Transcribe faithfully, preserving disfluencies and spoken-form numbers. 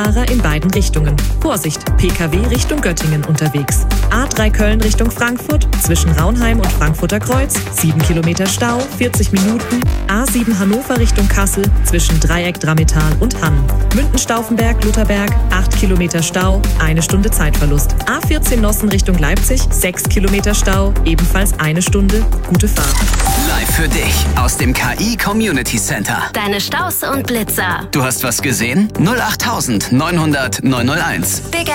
Beifahrer in beiden Richtungen. Vorsicht, P K W Richtung Göttingen unterwegs. A drei Köln Richtung Frankfurt, zwischen Raunheim und Frankfurter Kreuz, sieben Kilometer Stau, vierzig Minuten. A sieben Hannover Richtung Kassel, zwischen Dreieck Drammetal und Hamm. München-Stauffenberg, Lutherberg, acht Kilometer Stau, eine Stunde Zeitverlust. A vierzehn Nossen Richtung Leipzig, sechs Kilometer Stau, ebenfalls eine Stunde. Gute Fahrt. Live für dich aus dem K I Community Center. Deine Staus und Blitzer. Du hast was gesehen? null acht neunhundert neunhunderteins.